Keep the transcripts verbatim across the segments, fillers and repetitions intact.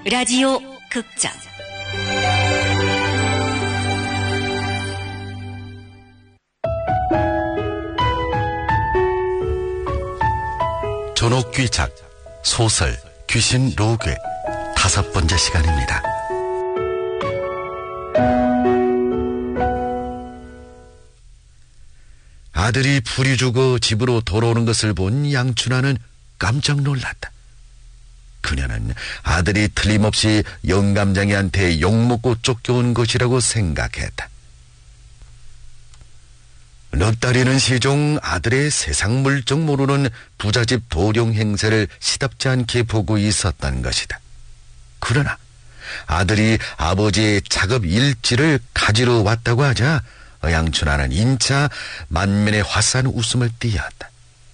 라디오 극장 존옥귀작 소설 귀신 로그 다섯 번째 시간입니다. 아들이 불이 죽어 집으로 돌아오는 것을 본 양춘하는 깜짝 놀랐다. 그녀는 아들이 틀림없이 영감장이한테 욕먹고 쫓겨온 것이라고 생각했다. 넉다리는 시종 아들의 세상 물정 모르는 부잣집 도령 행세를 시답지 않게 보고 있었던 것이다. 그러나 아들이 아버지의 작업 일지를 가지러 왔다고 하자 양춘하는 인차 만면의 화사한 웃음을 띠었다.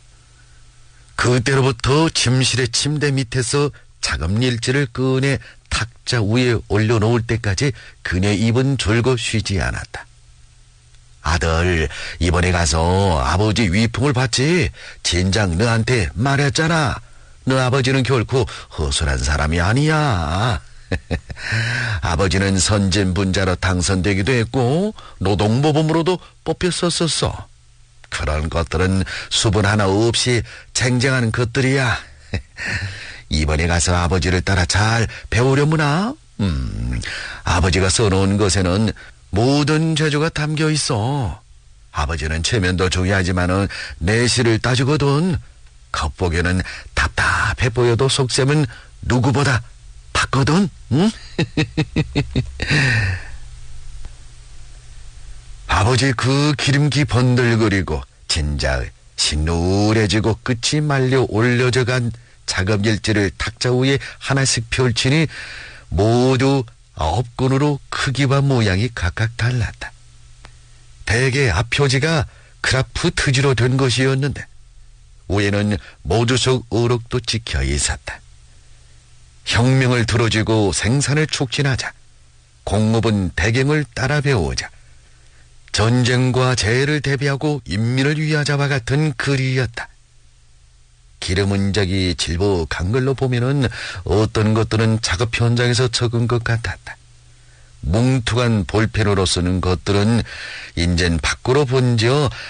그때로부터 침실의 침대 밑에서 작업 일지를 꺼내 탁자 위에 올려놓을 때까지 그녀의 입은 졸고 쉬지 않았다. 아들, 이번에 가서 아버지 위풍을 받지. 진작 너한테 말했잖아. 너 아버지는 결코 허술한 사람이 아니야. 아버지는 선진분자로 당선되기도 했고 노동모범으로도 뽑혔었었어. 그런 것들은 수분 하나 없이 쟁쟁한 것들이야. 이번에 가서 아버지를 따라 잘 배우려무나. 음, 아버지가 써놓은 것에는 모든 재주가 담겨 있어. 아버지는 체면도 중요하지만은 내실을 따지거든. 겉보기에는 답답해 보여도 속셈은 누구보다 봤거든. 응? 아버지 그 기름기 번들거리고 진작 시누래지고 끝이 말려 올려져간 작업일지를 탁자 위에 하나씩 펼치니 모두 아홉 건으로 크기와 모양이 각각 달랐다. 대개 앞표지가 크라프 트지로 된 것이었는데 위에는 모주속 어록도 찍혀 있었다. 혁명을 들어주고 생산을 촉진하자, 공업은 배경을 따라 배우자, 전쟁과 재해를 대비하고 인민을 위하자와 같은 글이었다. 기름 흔적이 질복한 걸로 보면은 어떤 것들은 작업 현장에서 적은 것 같았다. 뭉툭한 볼펜으로 쓰는 것들은 인젠 밖으로 번져